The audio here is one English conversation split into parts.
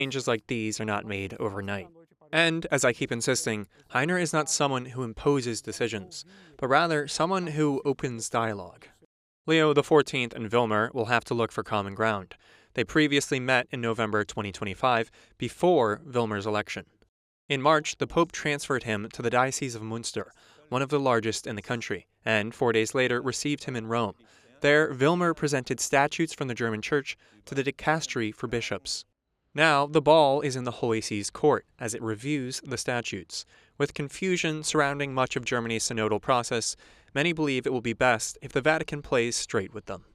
Changes like these are not made overnight. And, as I keep insisting, Heiner is not someone who imposes decisions, but rather someone who opens dialogue. Leo XIV and Wilmer will have to look for common ground. They previously met in November 2025, before Wilmer's election. In March, the Pope transferred him to the Diocese of Münster, one of the largest in the country, and 4 days later received him in Rome. There, Wilmer presented statutes from the German Church to the dicastery for bishops. Now, the ball is in the Holy See's court as it reviews the statutes. With confusion surrounding much of Germany's synodal process, many believe it will be best if the Vatican plays straight with them.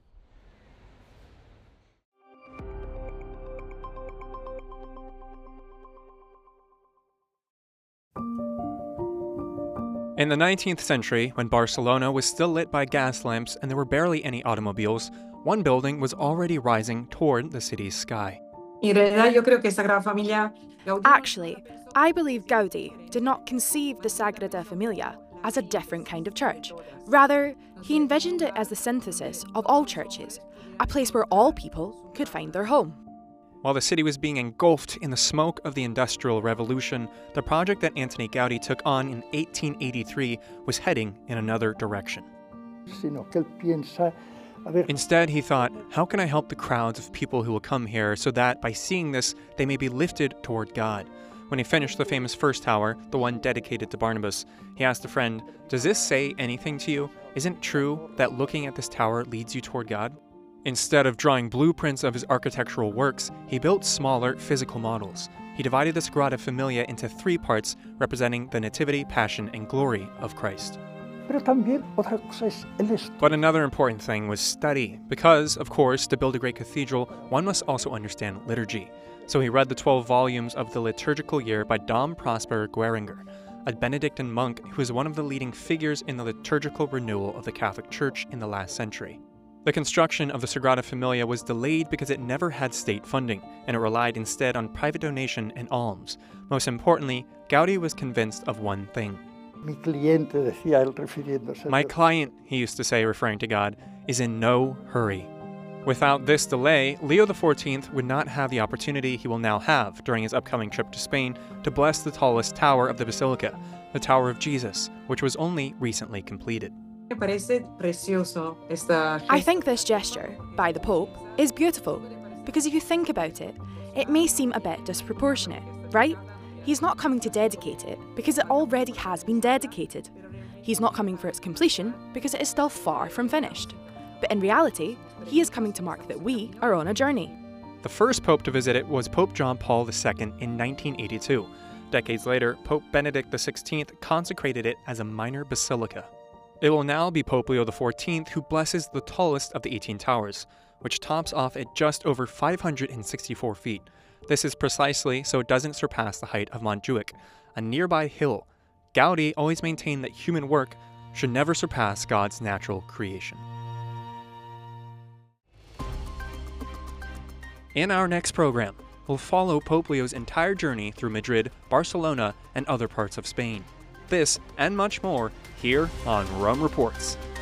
In the 19th century, when Barcelona was still lit by gas lamps and there were barely any automobiles, one building was already rising toward the city's sky. Actually, I believe Gaudí did not conceive the Sagrada Familia as a different kind of church. Rather, he envisioned it as the synthesis of all churches, a place where all people could find their home. While the city was being engulfed in the smoke of the Industrial Revolution, the project that Antoni Gaudí took on in 1883 was heading in another direction. Instead, he thought, how can I help the crowds of people who will come here so that, by seeing this, they may be lifted toward God? When he finished the famous first tower, the one dedicated to Barnabas, he asked a friend, does this say anything to you? Isn't it true that looking at this tower leads you toward God? Instead of drawing blueprints of his architectural works, he built smaller physical models. He divided the Sagrada Familia into 3 parts, representing the Nativity, Passion, and Glory of Christ. But another important thing was study, because, of course, to build a great cathedral, one must also understand liturgy. So he read the 12 volumes of the Liturgical Year by Dom Prosper Gueringer, a Benedictine monk who was one of the leading figures in the liturgical renewal of the Catholic Church in the last century. The construction of the Sagrada Familia was delayed because it never had state funding, and it relied instead on private donation and alms. Most importantly, Gaudí was convinced of one thing. My client, he used to say, referring to God, is in no hurry. Without this delay, Leo XIV would not have the opportunity he will now have during his upcoming trip to Spain to bless the tallest tower of the Basilica, the Tower of Jesus, which was only recently completed. I think this gesture, by the Pope, is beautiful, because if you think about it, it may seem a bit disproportionate, right? He's not coming to dedicate it because it already has been dedicated. He's not coming for its completion because it is still far from finished. But in reality, he is coming to mark that we are on a journey. The first pope to visit it was Pope John Paul II in 1982. Decades later, Pope Benedict XVI consecrated it as a minor basilica. It will now be Pope Leo XIV who blesses the tallest of the 18 towers, which tops off at just over 564 feet. This is precisely so it doesn't surpass the height of Montjuic, a nearby hill. Gaudí always maintained that human work should never surpass God's natural creation. In our next program, we'll follow Pope Leo's entire journey through Madrid, Barcelona, and other parts of Spain. This and much more here on Rome Reports.